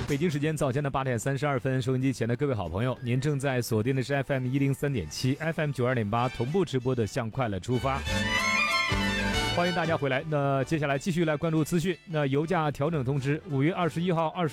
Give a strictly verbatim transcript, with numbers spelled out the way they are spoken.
北京时间早间的八点三十二分，收音机前的各位好朋友，您正在锁定的是 F M 一零三点七 F M 九二点八同步直播的向快乐出发，欢迎大家回来。那接下来继续来关注资讯。那油价调整通知，五月二十一号、二